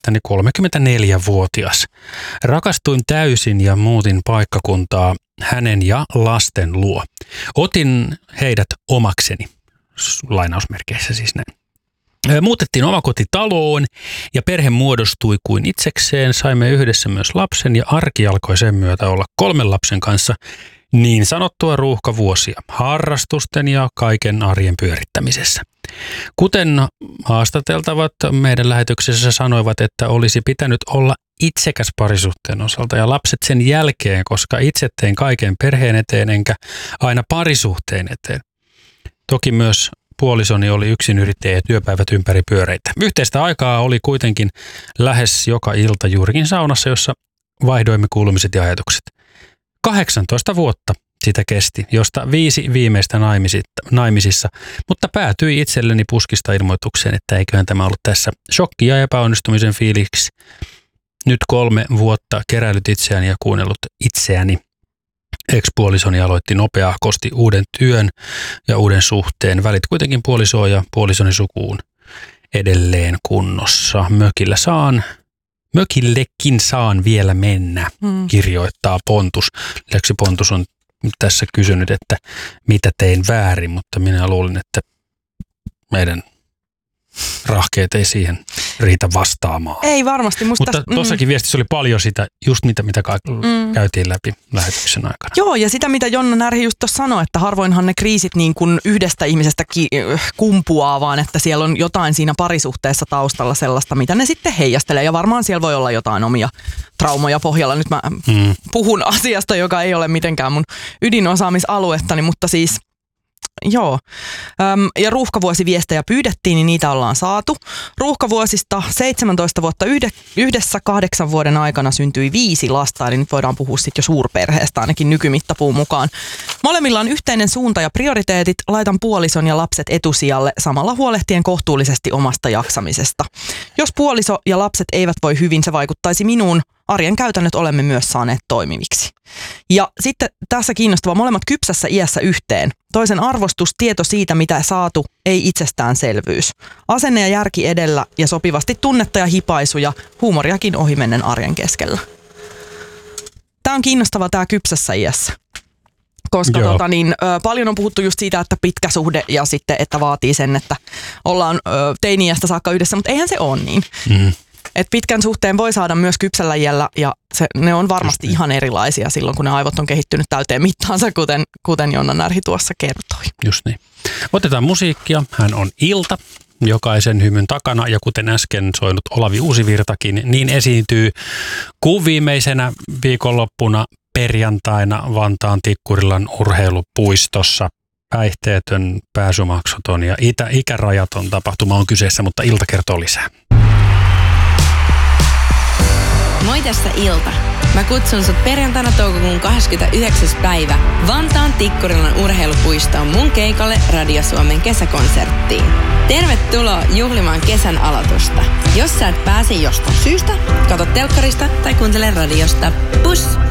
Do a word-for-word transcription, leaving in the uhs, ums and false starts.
isättäni kolmekymmentäneljävuotias. Rakastuin täysin ja muutin paikkakuntaa hänen ja lasten luo. Otin heidät omakseni, lainausmerkeissä siis näin. Muutettiin omakotitaloon ja perhe muodostui kuin itsekseen. Saimme yhdessä myös lapsen ja arki alkoi sen myötä olla kolmen lapsen kanssa niin sanottua ruuhkavuosia harrastusten ja kaiken arjen pyörittämisessä. Kuten haastateltavat meidän lähetyksessä sanoivat, että olisi pitänyt olla itsekäs parisuhteen osalta ja lapset sen jälkeen, koska itse tein kaiken perheen eteen enkä aina parisuhteen eteen. Toki myös puolisoni oli yksinyrittäjä ja työpäivät ympäri pyöreitä. Yhteistä aikaa oli kuitenkin lähes joka ilta juurikin saunassa, jossa vaihdoimme kuulumiset ja ajatukset. kahdeksantoista vuotta sitä kesti, josta viisi viimeistä naimisissa, mutta päätyi itselleni puskista ilmoitukseen, että eiköhän tämä ollut tässä shokki ja epäonnistumisen fiiliksi. Nyt kolme vuotta keräilyt itseäni ja kuunnellut itseäni. Ex-puolisoni aloitti nopeahkosti uuden työn ja uuden suhteen. Välit kuitenkin puolisoa ja puolisoni sukuun edelleen kunnossa. Mökillä saan, mökillekin saan vielä mennä, hmm. kirjoittaa Pontus. Lisäksi Pontus on tässä kysynyt, että mitä tein väärin, mutta minä luulin, että meidän rahkeet ei siihen riitä vastaamaan. Ei varmasti. Musta Mutta tuossakin mm. viestissä oli paljon sitä, just mitä, mitä mm. käytiin läpi lähetyksen aikana. Joo, ja sitä mitä Jonna Närhi just tuossa sanoi, että harvoinhan ne kriisit niin kuin yhdestä ihmisestä ki- kumpuaa, vaan että siellä on jotain siinä parisuhteessa taustalla sellaista, mitä ne sitten heijastelee. Ja varmaan siellä voi olla jotain omia traumoja pohjalla. Nyt mä mm. puhun asiasta, joka ei ole mitenkään mun ydinosaamisaluettani, mutta siis joo. Öm, ja ruuhkavuosiviestejä pyydettiin, niin niitä ollaan saatu. Ruuhkavuosista seitsemäntoista vuotta yhdessä kahdeksan vuoden aikana syntyi viisi lasta, eli nyt voidaan puhua sitten jo suurperheestä ainakin nykymittapuun mukaan. Molemmilla on yhteinen suunta ja prioriteetit. Laitan puolison ja lapset etusijalle samalla huolehtien kohtuullisesti omasta jaksamisesta. Jos puoliso ja lapset eivät voi hyvin, se vaikuttaisi minuun. Arjen käytännöt olemme myös saaneet toimiviksi. Ja sitten tässä kiinnostava, molemmat kypsässä iässä yhteen. Toisen arvostus, tieto siitä, mitä saatu, ei itsestäänselvyys. Asenne ja järki edellä ja sopivasti tunnetta ja hipaisuja, huumoriakin ohimennen arjen keskellä. Tämä on kiinnostava tämä kypsässä iässä. Koska tota, niin, ö, paljon on puhuttu just siitä, että pitkä suhde ja sitten, että vaatii sen, että ollaan ö, teini-iästä saakka yhdessä, mutta eihän se ole niin. Mm. Et pitkän suhteen voi saada myös kypsällä iällä ja se, ne on varmasti niin. ihan erilaisia silloin, kun ne aivot on kehittynyt täyteen mittaansa, kuten, kuten Jonna Närhi tuossa kertoi. Just niin. Otetaan musiikkia. Hän on Ilta, jokaisen hymyn takana ja kuten äsken soinut Olavi Uusivirtakin, niin esiintyy kuun viimeisenä viikonloppuna perjantaina Vantaan Tikkurilan urheilupuistossa. Päihteetön, pääsymaksuton ja itä, ikärajaton tapahtuma on kyseessä, mutta Ilta kertoo lisää. Moi, tässä Ilta. Mä kutsun sut perjantaina toukokuun kahdeskymmenesyhdeksäs päivä Vantaan Tikkurilan urheilupuistoon mun keikalle Radio Suomen kesäkonserttiin. Tervetuloa juhlimaan kesän aloitusta. Jos sä et pääse jostain syystä, katso telkkarista tai kuuntele radiosta. Pus!